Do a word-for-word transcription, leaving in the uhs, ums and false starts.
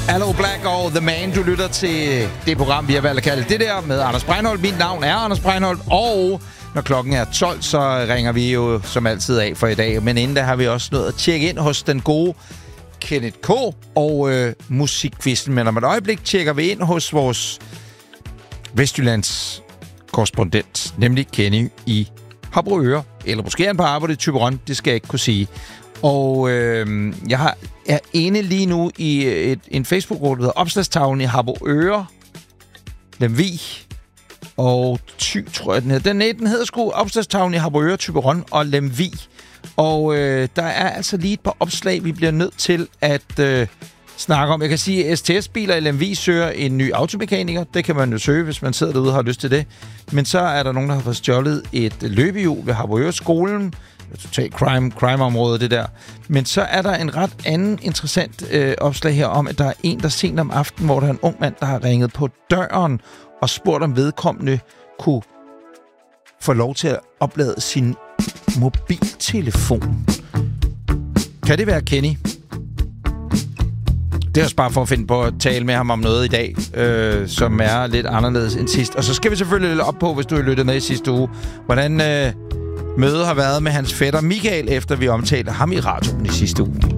Aloe Black og The Man. Du lytter til det program, vi har valgt at kalde det der med Anders Breinholt. Mit navn er Anders Breinholt, og når klokken er tolv, så ringer vi jo som altid af for i dag. Men inden da har vi også nået at tjekke ind hos den gode Kenneth K. og øh, Musikkvisten. Men om et øjeblik tjekker vi ind hos vores Vestjyllands korrespondent, nemlig Kenny i Harboøre. Eller måske han på arbejde i Thyborøn, det skal jeg ikke kunne sige. Og øh, jeg har, er inde lige nu i et, en Facebook-gruppe, der hedder Opslagstavlen i Harboøre, Lemvig og Thy, tror jeg den hedder. Den, den hedder sgu Opslagstavlen i Harboøre, Thyborøn og Lemvig. Og øh, der er altså lige et par opslag, vi bliver nødt til at øh, snakke om. Jeg kan sige, at S T S-biler i Lemvig søger en ny automekaniker. Det kan man jo søge, hvis man sidder derude og har lyst til det. Men så er der nogen, der har fået stjålet et løbehjul ved Harboøre-skolen. Totalt crime, crime-område, det der. Men så er der en ret anden interessant øh, opslag her om, at der er en, der sent om aftenen, hvor der er en ung mand, der har ringet på døren og spurgt, om vedkommende kunne få lov til at oplade sin mobiltelefon. Kan det være Kenny? Det er også bare for at finde på at tale med ham om noget i dag, øh, som er lidt anderledes end sidst. Og så skal vi selvfølgelig lidt op på, hvis du har lyttet med i sidste uge, hvordan øh, mødet har været med hans fætter Michael, efter vi omtalte ham i radioen i sidste uge.